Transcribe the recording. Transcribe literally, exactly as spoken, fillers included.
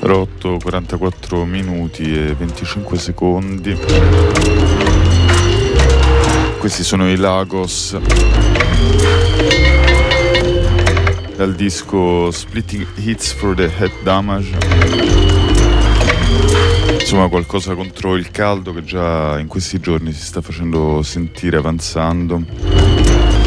otto, quarantaquattro minuti e venticinque secondi. Questi sono i Lagos dal disco Splitting Hits for the Head Damage. Insomma, qualcosa contro il caldo che già in questi giorni si sta facendo sentire avanzando.